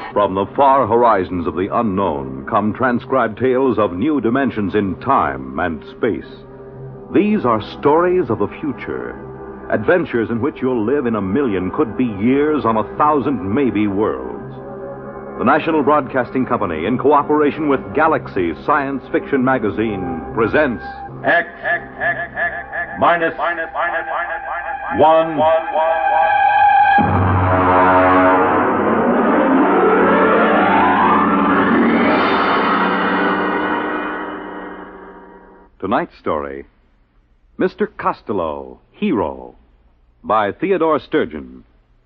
From the far horizons of the unknown come transcribed tales of new dimensions in time and space. These are stories of the future, adventures in which you'll live in a million, could be years, on 1,000 maybe worlds. The National Broadcasting Company, in cooperation with Galaxy Science Fiction Magazine, presents X minus 1. Tonight's story, Mr. Costello, Hero, by Theodore Sturgeon.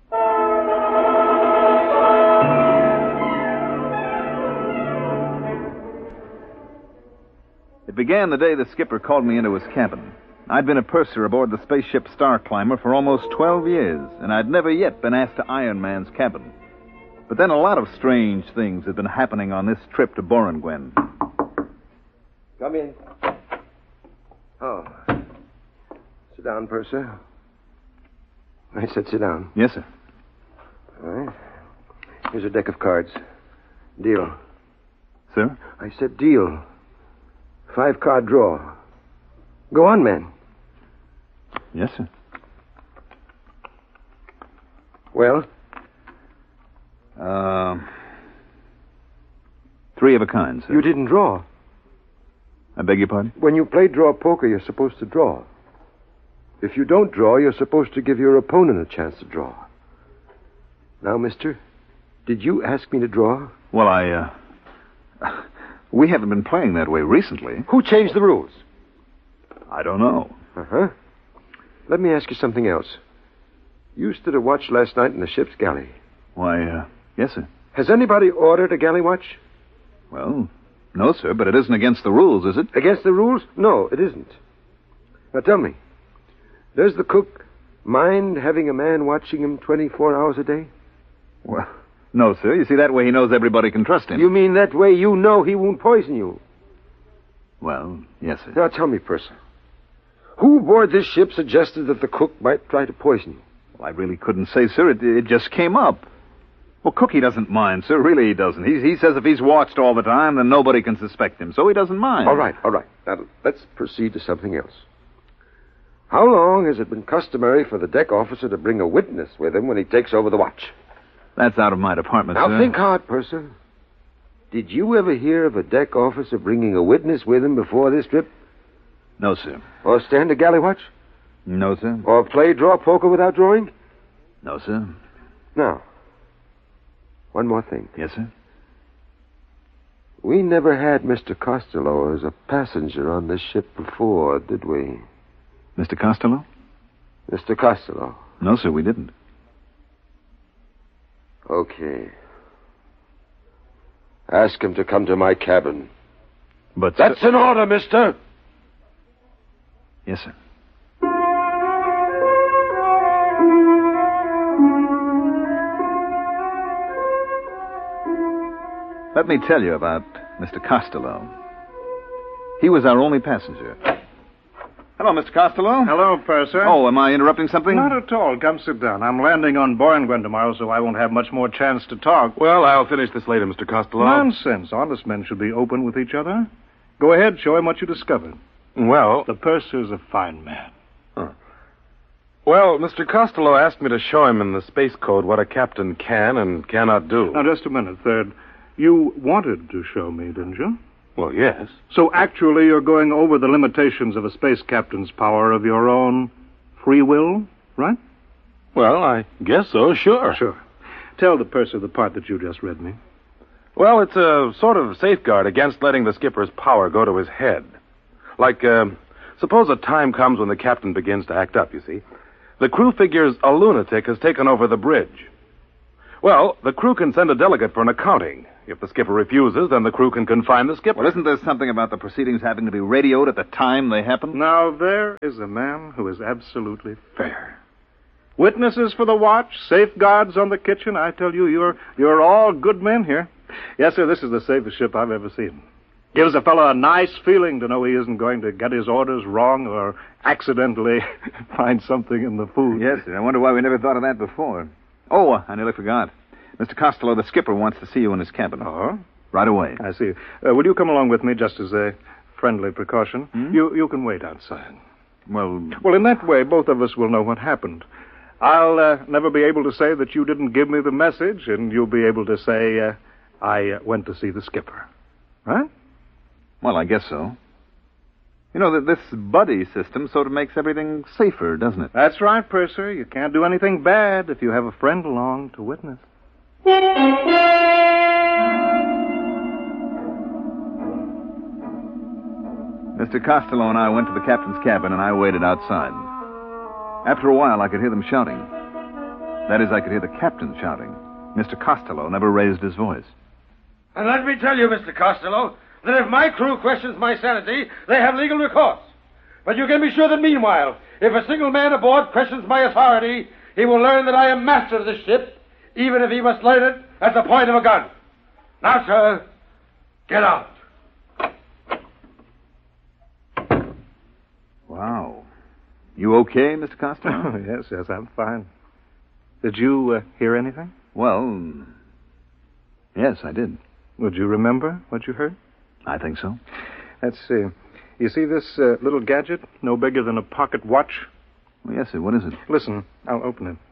It began the day the skipper called me into his cabin. I'd been a purser aboard the spaceship Star Climber for almost 12 years, and I'd never yet been asked to Iron Man's cabin. But then a lot of strange things had been happening on this trip to Boranguen. Come in. Oh. Sit down, purser. I said sit down. Yes, sir. All right. Here's a deck of cards. Deal. Sir? I said deal. 5-card draw. Go on, man. Yes, sir. Well? 3 of a kind, sir. You didn't draw. I beg your pardon? When you play draw poker, you're supposed to draw. If you don't draw, you're supposed to give your opponent a chance to draw. Now, mister, did you ask me to draw? Well, we haven't been playing that way recently. Who changed the rules? I don't know. Uh-huh. Let me ask you something else. You stood a watch last night in the ship's galley. Why, yes, sir. Has anybody ordered a galley watch? Well, no, sir, but it isn't against the rules, is it? Against the rules? No, it isn't. Now tell me, does the cook mind having a man watching him 24 hours a day? Well, no, sir. You see, that way he knows everybody can trust him. You mean that way you know he won't poison you? Well, yes, sir. Now tell me, purser, who aboard this ship suggested that the cook might try to poison you? Well, I really couldn't say, sir. It just came up. Well, Cookie doesn't mind, sir. Really, he doesn't. He says if he's watched all the time, then nobody can suspect him, so he doesn't mind. All right. Now, let's proceed to something else. How long has it been customary for the deck officer to bring a witness with him when he takes over the watch? That's out of my department, sir. Now, think hard, purser. Did you ever hear of a deck officer bringing a witness with him before this trip? No, sir. Or stand a galley watch? No, sir. Or play draw poker without drawing? No, sir. Now, one more thing. Yes, sir. We never had Mr. Costello as a passenger on this ship before, did we? Mr. Costello? Mr. Costello. No, sir, we didn't. Okay. Ask him to come to my cabin. But... That's an order, mister! Yes, sir. Let me tell you about Mr. Costello. He was our only passenger. Hello, Mr. Costello. Hello, Purser. Oh, am I interrupting something? Not at all. Come sit down. I'm landing on Boranguen tomorrow, so I won't have much more chance to talk. Well, I'll finish this later, Mr. Costello. Nonsense. Honest men should be open with each other. Go ahead, show him what you discovered. Well... The Purser's a fine man. Well, Mr. Costello asked me to show him in the space code what a captain can and cannot do. Now, just a minute, Third. You wanted to show me, didn't you? Well, yes. So actually you're going over the limitations of a space captain's power of your own free will, right? Well, I guess so, sure. Sure. Tell the Purser the part that you just read me. Well, it's a sort of safeguard against letting the skipper's power go to his head. Like, suppose a time comes when the captain begins to act up, you see. The crew figures a lunatic has taken over the bridge. Well, the crew can send a delegate for an accounting. If the skipper refuses, then the crew can confine the skipper. Well, isn't there something about the proceedings having to be radioed at the time they happen? Now, there is a man who is absolutely fair. Witnesses for the watch, safeguards on the kitchen. I tell you, you're all good men here. Yes, sir, this is the safest ship I've ever seen. Gives a fellow a nice feeling to know he isn't going to get his orders wrong or accidentally find something in the food. Yes, sir. I wonder why we never thought of that before. Oh, I nearly forgot. Mr. Costello, the skipper wants to see you in his cabin. Oh? Right away. I see. Will you come along with me just as a friendly precaution? You can wait outside. Well, in that way, both of us will know what happened. I'll never be able to say that you didn't give me the message, and you'll be able to say I went to see the skipper. Right? well, I guess so. You know, this buddy system sort of makes everything safer, doesn't it? That's right, Purser. You can't do anything bad if you have a friend along to witness. Mr. Costello and I went to the captain's cabin, and I waited outside. After a while, I could hear them shouting. That is, I could hear the captain shouting. Mr. Costello never raised his voice. And let me tell you, Mr. Costello, that if my crew questions my sanity, they have legal recourse. But you can be sure that meanwhile, if a single man aboard questions my authority, he will learn that I am master of this ship, even if he must learn it at the point of a gun. Now, sir, get out. Wow. You okay, Mr. Costello? Yes, I'm fine. Did you hear anything? Well, yes, I did. Would you remember what you heard? I think so. Let's see. You see this little gadget, no bigger than a pocket watch? Well, yes, sir. What is it? Listen, I'll open it.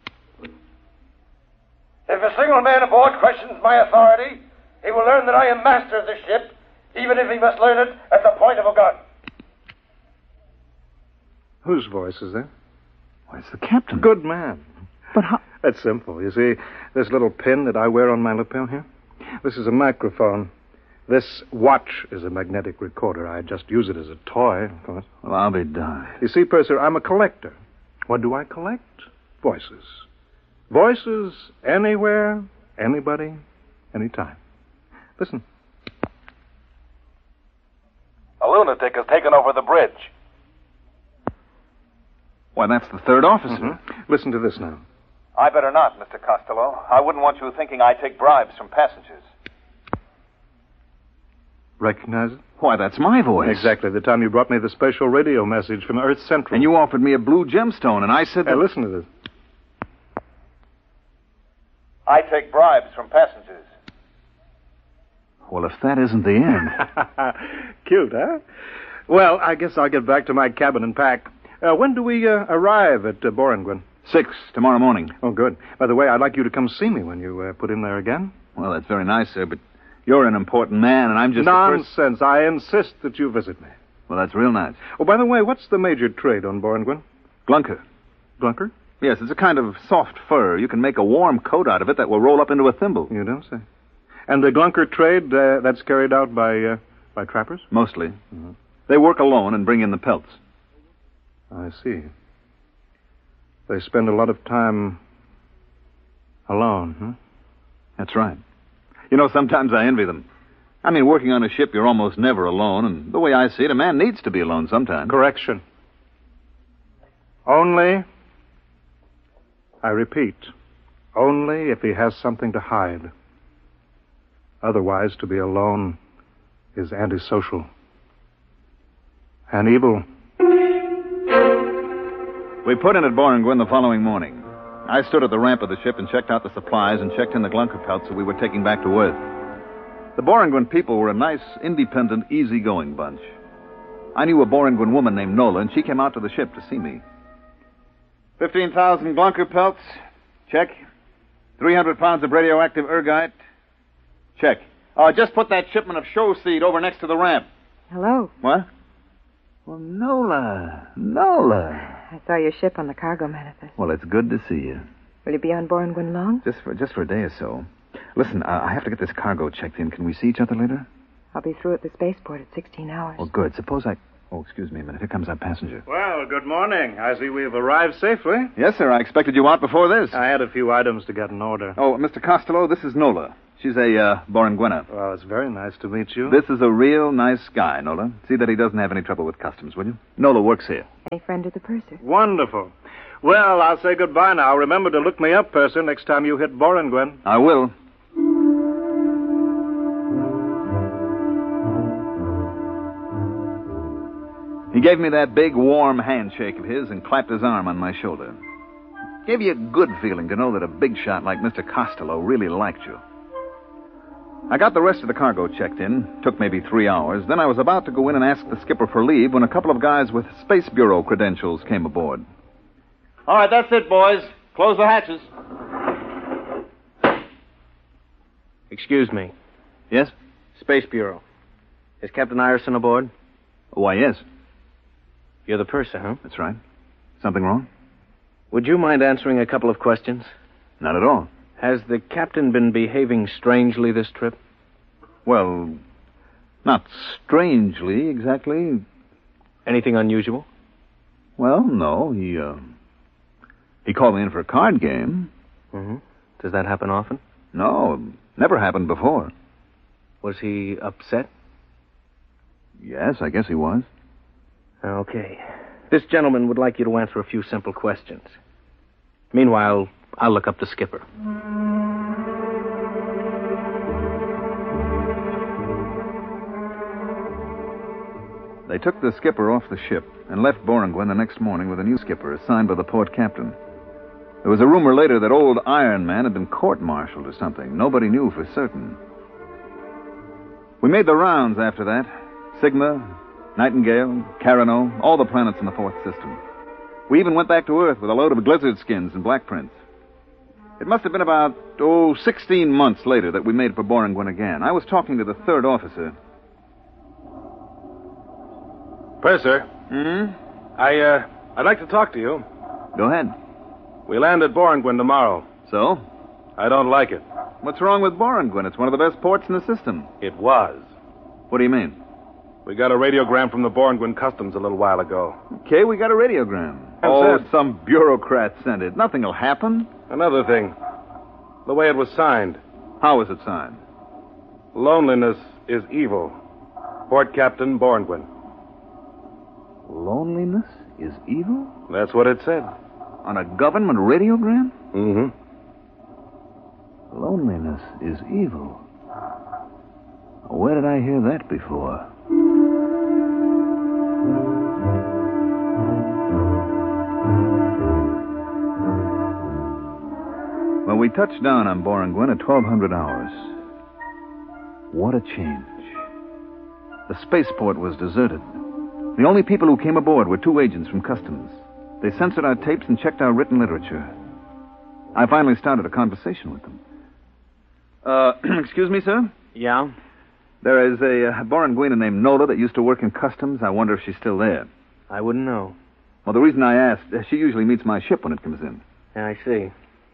If a single man aboard questions my authority, he will learn that I am master of this ship, even if he must learn it at the point of a gun. Whose voice is that? Why, it's the captain. Good man. But how... That's simple. You see, this little pin that I wear on my lapel here? This is a microphone. This watch is a magnetic recorder. I just use it as a toy, of course. Well, I'll be darned. You see, Purser, I'm a collector. What do I collect? Voices. Voices anywhere, anybody, anytime. Listen. A lunatic has taken over the bridge. Why, that's the third officer. Mm-hmm. Listen to this now. I better not, Mr. Costello. I wouldn't want you thinking I take bribes from passengers. Recognize it? Why, that's my voice. Exactly. The time you brought me the special radio message from Earth Central. And you offered me a blue gemstone, and I said that... Hey, listen to this. I take bribes from passengers. Well, if that isn't the end... Cute, huh? Well, I guess I'll get back to my cabin and pack. When do we arrive at Borenguen? 6 tomorrow morning. Oh, good. By the way, I'd like you to come see me when you put in there again. Well, that's very nice, sir, but you're an important man, and I'm just... Nonsense. I insist that you visit me. Well, that's real nice. Oh, by the way, what's the major trade on Borenguen? Glunker. Glunker? Yes, it's a kind of soft fur. You can make a warm coat out of it that will roll up into a thimble. You don't say. And the Glunker trade, that's carried out by trappers? Mostly. Mm-hmm. They work alone and bring in the pelts. I see. They spend a lot of time alone, huh? That's right. You know, sometimes I envy them. I mean, working on a ship, you're almost never alone, and the way I see it, a man needs to be alone sometimes. Correction. Only, I repeat, only if he has something to hide. Otherwise, to be alone is antisocial and evil. We put in at Borenguen the following morning. I stood at the ramp of the ship and checked out the supplies and checked in the Glunker pelts that we were taking back to Earth. The Borenguen people were a nice, independent, easygoing bunch. I knew a Borenguen woman named Nola, and she came out to the ship to see me. 15,000 Glunker pelts. Check. 300 pounds of radioactive ergite. Check. Just put that shipment of show seed over next to the ramp. Hello. What? Well, Nola. I saw your ship on the cargo manifest. Well, it's good to see you. Will you be on Borenguen long? Just for a day or so. Listen, I have to get this cargo checked in. Can we see each other later? I'll be through at the spaceport at 16 hours. Well, good. Suppose I... Oh, excuse me a minute. Here comes our passenger. Well, good morning. I see we've arrived safely. Yes, sir. I expected you out before this. I had a few items to get in order. Oh, Mr. Costello, this is Nola. She's a Borenguena. Well, it's very nice to meet you. This is a real nice guy, Nola. See that he doesn't have any trouble with customs, will you? Nola works here. Any friend of the purser? Wonderful. Well, I'll say goodbye now. Remember to look me up, Purser, next time you hit Borenguen. I will. He gave me that big, warm handshake of his and clapped his arm on my shoulder. Gave you a good feeling to know that a big shot like Mr. Costello really liked you. I got the rest of the cargo checked in. Took maybe 3 hours. Then I was about to go in and ask the skipper for leave when a couple of guys with Space Bureau credentials came aboard. All right, that's it, boys. Close the hatches. Excuse me. Yes? Space Bureau. Is Captain Ireson aboard? Why, yes. You're the purser, huh? That's right. Something wrong? Would you mind answering a couple of questions? Not at all. Has the captain been behaving strangely this trip? Well, not strangely, exactly. Anything unusual? Well, no. He called me in for a card game. Mm-hmm. Does that happen often? No, never happened before. Was he upset? Yes, I guess he was. Okay. This gentleman would like you to answer a few simple questions. Meanwhile, I'll look up the skipper. They took the skipper off the ship and left Borengwen the next morning with a new skipper assigned by the port captain. There was a rumor later that old Iron Man had been court-martialed or something. Nobody knew for certain. We made the rounds after that. Sigma, Nightingale, Carano, all the planets in the fourth system. We even went back to Earth with a load of blizzard skins and black prints. It must have been about, 16 months later that we made it for Borengwen again. I was talking to the third officer. Purser. Hmm? I'd like to talk to you. Go ahead. We land at Borengwen tomorrow. So? I don't like it. What's wrong with Borengwen? It's one of the best ports in the system. It was. What do you mean? We got a radiogram from the Borengwen Customs a little while ago. Okay, we got a radiogram. Some bureaucrat sent it. Nothing'll happen. Another thing. The way it was signed. How was it signed? Loneliness is evil. Port Captain Borengwen. Loneliness is evil? That's what it said. On a government radiogram? Mm-hmm. Loneliness is evil. Where did I hear that before? Well, we touched down on Borengwen at 1200 hours. What a change. The spaceport was deserted. The only people who came aboard were 2 agents from Customs. They censored our tapes and checked our written literature. I finally started a conversation with them. Excuse me, sir? Yeah? There is a Borengwena named Nola that used to work in Customs. I wonder if she's still there. I wouldn't know. Well, the reason I asked, she usually meets my ship when it comes in. Yeah, I see.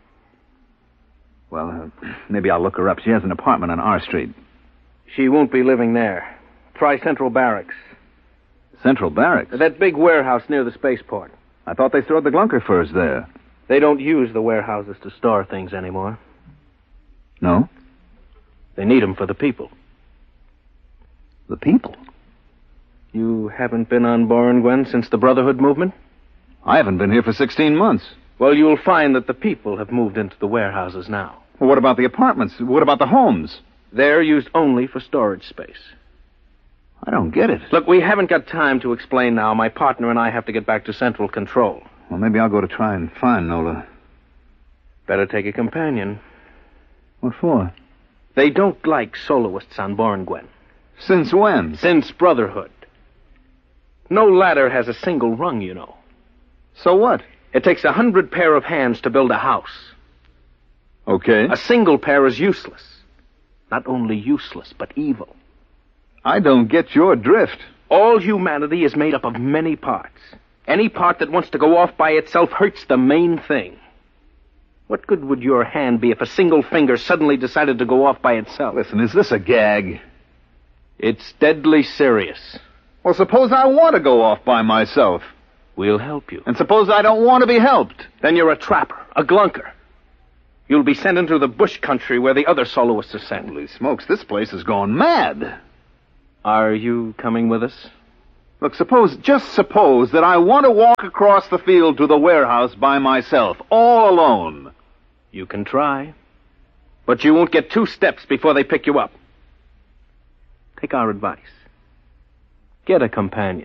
Well, maybe I'll look her up. She has an apartment on R Street. She won't be living there. Try Central Barracks. Central Barracks? That big warehouse near the spaceport. I thought they stored the Glunker furs there. They don't use the warehouses to store things anymore. No? They need them for the people. The people? You haven't been on Borengwen since the Brotherhood movement? I haven't been here for 16 months. Well, you'll find that the people have moved into the warehouses now. Well, what about the apartments? What about the homes? They're used only for storage space. I don't get it. Look, we haven't got time to explain now. My partner and I have to get back to Central Control. Well, maybe I'll go to try and find Nola. Better take a companion. What for? They don't like soloists on Borengwen. Since when? Since Brotherhood. No ladder has a single rung, you know. So what? It takes 100 pair of hands to build a house. Okay. A single pair is useless. Not only useless, but evil. I don't get your drift. All humanity is made up of many parts. Any part that wants to go off by itself hurts the main thing. What good would your hand be if a single finger suddenly decided to go off by itself? Listen, is this a gag? It's deadly serious. Well, suppose I want to go off by myself. We'll help you. And suppose I don't want to be helped. Then you're a trapper, a glunker. You'll be sent into the bush country where the other soloists are sent. Holy smokes, this place has gone mad. Are you coming with us? Look, just suppose that I want to walk across the field to the warehouse by myself, all alone. You can try. But you won't get 2 steps before they pick you up. Take our advice. Get a companion.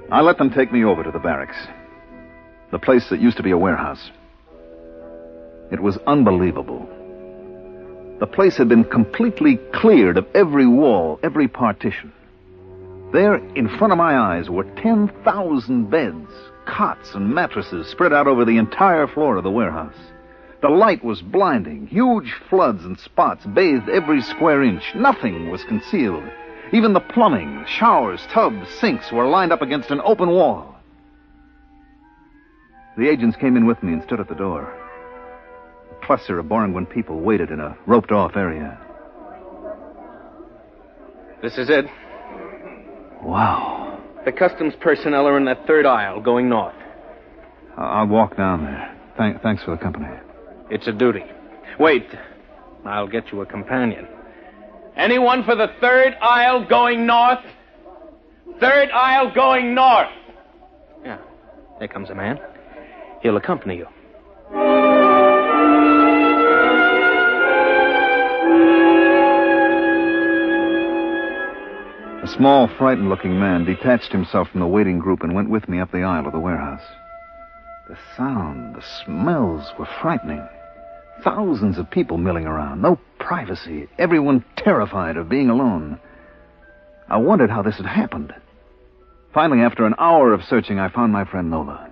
I let them take me over to the barracks, the place that used to be a warehouse. It was unbelievable. The place had been completely cleared of every wall, every partition. There, in front of my eyes, were 10,000 beds, cots, and mattresses spread out over the entire floor of the warehouse. The light was blinding. Huge floods and spots bathed every square inch. Nothing was concealed. Even the plumbing, showers, tubs, sinks were lined up against an open wall. The agents came in with me and stood at the door. A cluster of Boranguen people waited in a roped-off area. This is it. Wow. The customs personnel are in that third aisle, going north. I'll walk down there. Thanks for the company. It's a duty. Wait. I'll get you a companion. Anyone for the third aisle going north? Third aisle going north. Yeah. There comes a man. He'll accompany you. A small, frightened-looking man detached himself from the waiting group and went with me up the aisle of the warehouse. The sound, the smells were frightening. Thousands of people milling around, no privacy, everyone terrified of being alone. I wondered how this had happened. Finally, after an hour of searching, I found my friend Nola.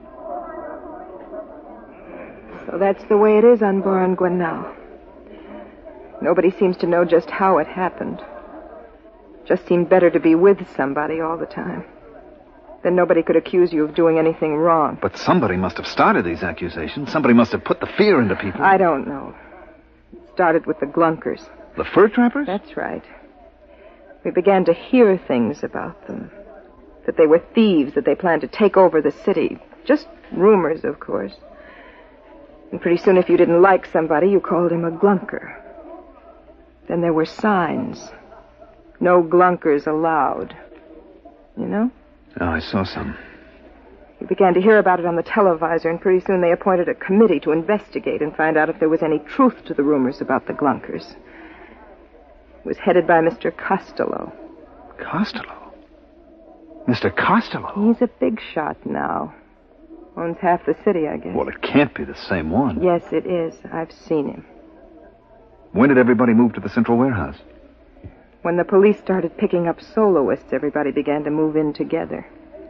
So that's the way it is on Boranguen now. Nobody seems to know just how it happened. Just seemed better to be with somebody all the time. Then nobody could accuse you of doing anything wrong. But somebody must have started these accusations. Somebody must have put the fear into people. I don't know. It started with the Glunkers. The fur trappers? That's right. We began to hear things about them. That they were thieves, that they planned to take over the city. Just rumors, of course. And pretty soon, if you didn't like somebody, you called him a Glunker. Then there were signs. No Glunkers allowed. You know? Oh, I saw some. We began to hear about it on the televisor, and pretty soon they appointed a committee to investigate and find out if there was any truth to the rumors about the Glunkers. It was headed by Mr. Costello. Costello? Mr. Costello? He's a big shot now. Owns half the city, I guess. Well, it can't be the same one. Yes, it is. I've seen him. When did everybody move to the central warehouse? When the police started picking up soloists, everybody began to move in together.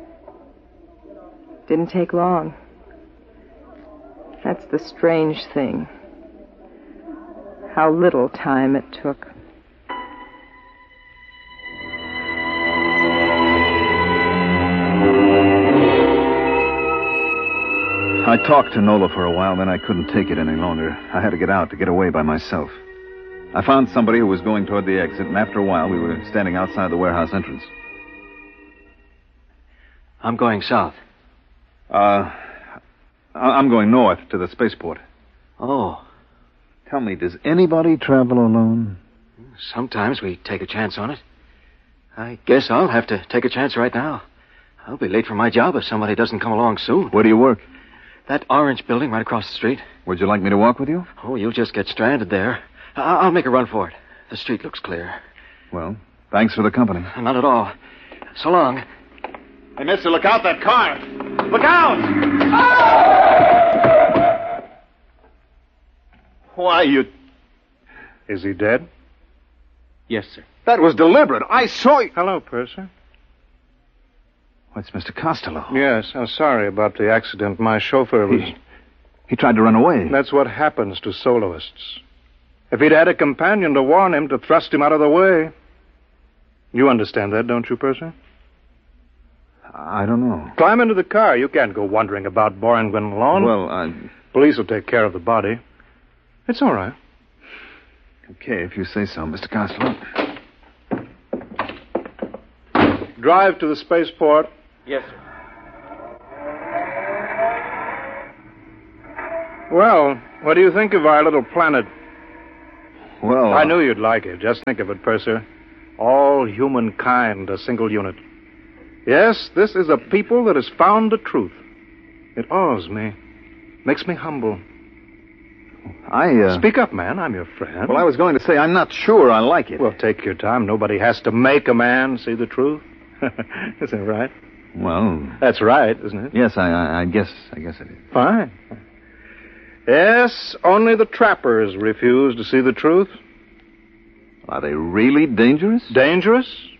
Didn't take long. That's the strange thing. How little time it took. I talked to Nola for a while, then I couldn't take it any longer. I had to get out, to get away by myself. I found somebody who was going toward the exit, and after a while, we were standing outside the warehouse entrance. I'm going south. I'm going north to the spaceport. Oh. Tell me, does anybody travel alone? Sometimes we take a chance on it. I guess I'll have to take a chance right now. I'll be late for my job if somebody doesn't come along soon. Where do you work? That orange building right across the street. Would you like me to walk with you? Oh, you'll just get stranded there. I'll make a run for it. The street looks clear. Well, thanks for the company. Not at all. So long. Hey, mister, look out, that car. Look out! Why, you... Is he dead? Yes, sir. That was deliberate. I saw you. Hello, Purser. What's Mr. Costello? Yes, I'm sorry about the accident. My chauffeur was... He tried to run away. That's what happens to soloists. If he'd had a companion to warn him, to thrust him out of the way. You understand that, don't you, Purser? I don't know. Climb into the car. You can't go wandering about Boranguen alone. Well, Police will take care of the body. It's all right. Okay, if you say so, Mr. Costello. Drive to the spaceport. Yes, sir. Well, what do you think of our little planet? Well... I knew you'd like it. Just think of it, Purser. All humankind, a single unit. Yes, this is a people that has found the truth. It awes me. Makes me humble. Speak up, man. I'm your friend. Well, I was going to say, I'm not sure I like it. Well, take your time. Nobody has to make a man see the truth. Is that right? Well... That's right, isn't it? Yes, I guess it is. Fine. Yes, only the trappers refuse to see the truth. Are they really dangerous? Dangerous?